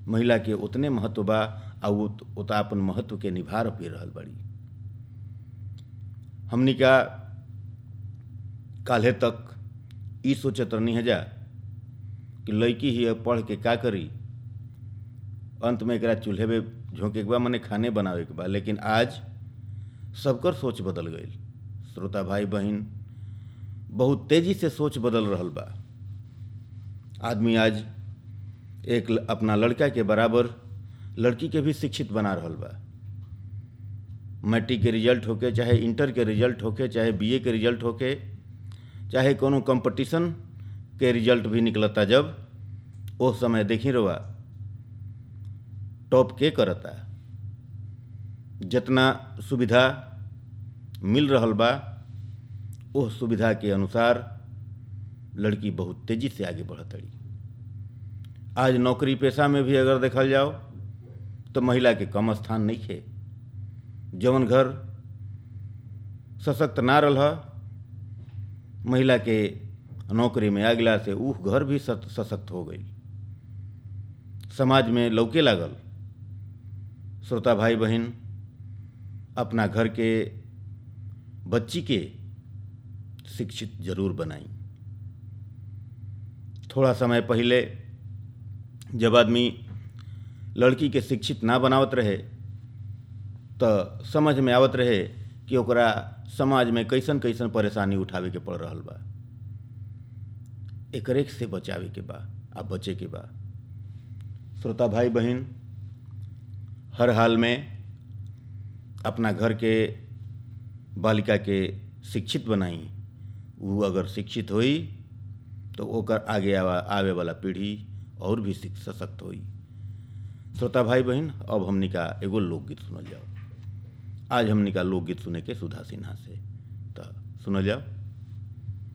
महिला के उतने महत्व बा आ वो उतना अपन महत्व के निभा भी रहल बड़ी। हमनी का काल्हे तक ई सोचत रहनी है जा कि लड़की ही अब पढ़ के का करी, अंत में एकरा चूल्हे पे झोंके के बा, मने खाने बनावे के बा। लेकिन आज सबकर सोच बदल गई। श्रोता भाई बहन, बहुत तेजी से सोच बदल रहल बा। आदमी आज एक अपना लड़का के बराबर लड़की के भी शिक्षित बना रहल बा। मैट्रिक के रिजल्ट होके, चाहे इंटर के रिजल्ट होके, चाहे बीए के रिजल्ट होके, चाहे कोनो कंपटीशन के रिजल्ट भी निकलता, जब वो समय देखी रवा टॉप के करता। जितना सुविधा मिल रहल बा वो सुविधा के अनुसार लड़की बहुत तेजी से आगे बढ़तड़ी। आज नौकरी पेशा में भी अगर देखल जाओ तो महिला के कम स्थान नहीं है। जवन घर सशक्त ना रहा, महिला के नौकरी में आ गला से ऊ घर भी सशक्त हो गई, समाज में लौके लागल। श्रोता भाई बहन, अपना घर के बच्ची के शिक्षित जरूर बनाई। थोड़ा समय पहले जब आदमी लड़की के शिक्षित ना बनावत रहे तो समझ में आवत रहे कि ओकरा समाज में कैसन कैसन परेशानी उठावे के पड़ रहल बा। एकरे से बचावे के बा आ बचे के बा। श्रोता भाई बहन, हर हाल में अपना घर के बालिका के शिक्षित बनाई। वो अगर शिक्षित हुई तो ओकर आगे आवे वाला पीढ़ी और भी सशक्त हुई। श्रोता भाई बहन, अब हमनी का एगो लोकगीत सुनल जाओ। आज हमनी का लोकगीत सुने के सुधा सिन्हा से, तो सुनल जाओ।